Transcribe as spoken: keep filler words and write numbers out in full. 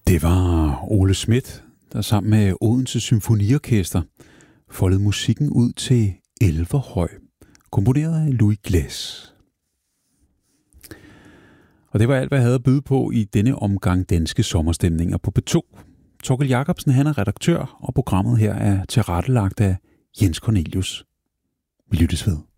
Det var Ole Schmidt, der sammen med Odense Symfoniorkester foldede musikken ud til Elverhøj, komponeret af Louis Gless. Og det var alt, hvad jeg havde at byde på i denne omgang danske sommerstemninger på P to. Torkel Jacobsen, han er redaktør, og programmet her er tilrettelagt af Jens Cornelius. Vi lyttes ved.